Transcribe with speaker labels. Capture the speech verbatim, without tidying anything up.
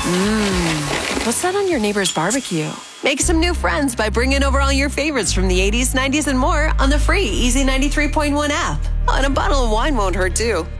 Speaker 1: Mmm, what's that on your neighbor's barbecue? Make some new friends by bringing over all your favorites from the eighties, nineties, and more on the free Easy ninety-three point one app. Oh, and a bottle of wine won't hurt, too.